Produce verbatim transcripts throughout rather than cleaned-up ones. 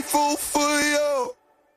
grateful for you.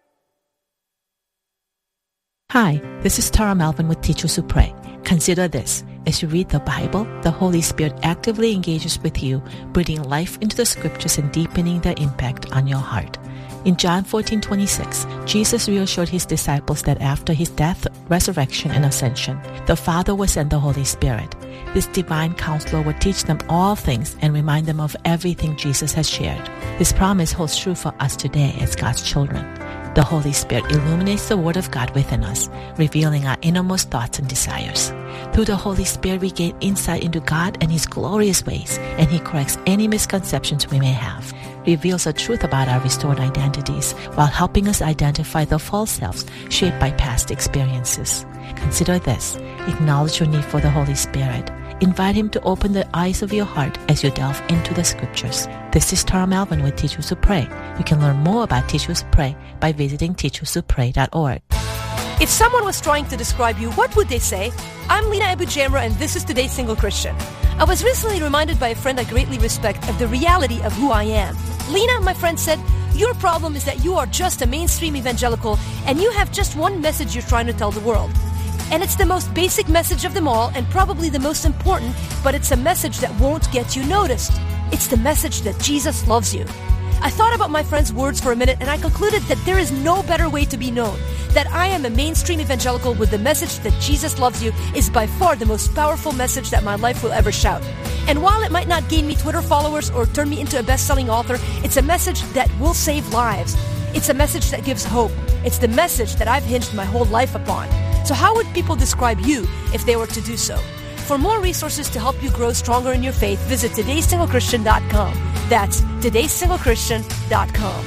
Hi, this is Tara Melvin with Teachers Who Pray. Consider this. As you read the Bible, the Holy Spirit actively engages with you, breathing life into the scriptures and deepening their impact on your heart. In John fourteen twenty-six, Jesus reassured his disciples that after his death, resurrection, and ascension, the Father will send the Holy Spirit. This divine counselor will teach them all things and remind them of everything Jesus has shared. This promise holds true for us today as God's children. The Holy Spirit illuminates the Word of God within us, revealing our innermost thoughts and desires. Through the Holy Spirit, we gain insight into God and His glorious ways, and He corrects any misconceptions we may have, reveals the truth about our restored identities, while helping us identify the false selves shaped by past experiences. Consider this. Acknowledge your need for the Holy Spirit. Invite Him to open the eyes of your heart as you delve into the Scriptures. This is Tara Melvin with Teachers Who Pray. You can learn more about Teachers Who Pray by visiting teachers who pray dot org. If someone was trying to describe you, what would they say? I'm Lena Abujamra, and this is Today's Single Christian. I was recently reminded by a friend I greatly respect of the reality of who I am. Lena, my friend, said, your problem is that you are just a mainstream evangelical, and you have just one message you're trying to tell the world. And it's the most basic message of them all, and probably the most important, but it's a message that won't get you noticed. It's the message that Jesus loves you. I thought about my friend's words for a minute, and I concluded that there is no better way to be known. That I am a mainstream evangelical with the message that Jesus loves you is by far the most powerful message that my life will ever shout. And while it might not gain me Twitter followers or turn me into a best-selling author, it's a message that will save lives. It's a message that gives hope. It's the message that I've hinged my whole life upon. So how would people describe you if they were to do so? For more resources to help you grow stronger in your faith, visit todays single christian dot com. That's todays single christian dot com.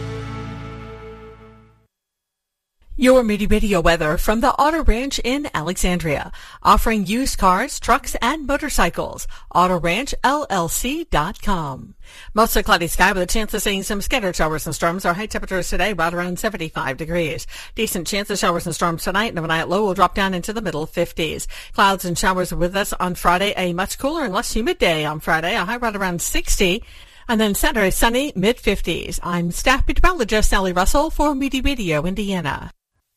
Your Moody Radio weather from the Auto Ranch in Alexandria, offering used cars, trucks, and motorcycles. auto ranch L L C dot com. Mostly cloudy sky with a chance of seeing some scattered showers and storms. Our high temperatures today right around seventy-five degrees. Decent chance of showers and storms tonight, and overnight low will drop down into the middle fifties. Clouds and showers are with us on Friday. A much cooler and less humid day on Friday. A high right around sixty. And then Saturday, sunny, mid fifties. I'm staff meteorologist Sally Russell for Moody Radio, Indiana.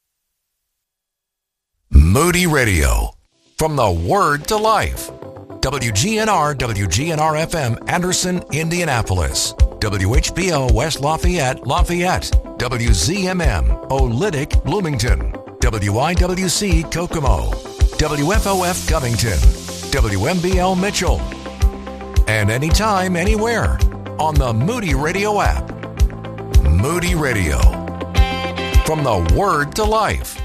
Moody Radio, from the Word to Life. W G N R, W G N R F M, Anderson, Indianapolis. W H B O, West Lafayette, Lafayette. W Z M M, Olytic, Bloomington. W I W C, Kokomo. W F O F, Covington. W M B L, Mitchell. And anytime, anywhere, on the Moody Radio app. Moody Radio, from the Word to Life.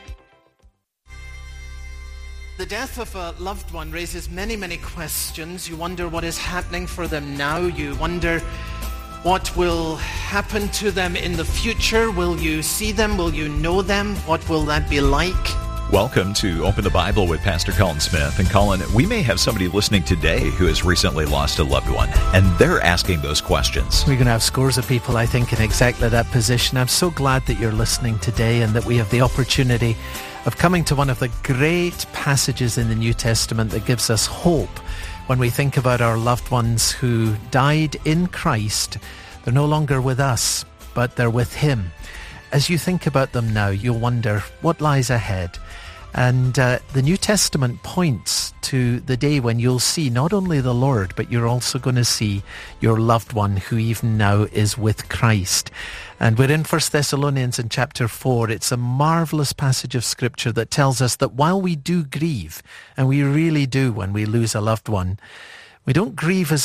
The death of a loved one raises many, many questions. You wonder what is happening for them now. You wonder what will happen to them in the future. Will you see them? Will you know them? What will that be like? Welcome to Open the Bible with Pastor Colin Smith. And Colin, we may have somebody listening today who has recently lost a loved one, and they're asking those questions. We're going to have scores of people, I think, in exactly that position. I'm so glad that you're listening today and that we have the opportunity of coming to one of the great passages in the New Testament that gives us hope when we think about our loved ones who died in Christ. They're no longer with us, but they're with Him. As you think about them now, you'll wonder what lies ahead. And uh, the New Testament points to the day when you'll see not only the Lord, but you're also going to see your loved one who even now is with Christ. And we're in First Thessalonians in chapter four. It's a marvelous passage of Scripture that tells us that while we do grieve, and we really do when we lose a loved one, we don't grieve as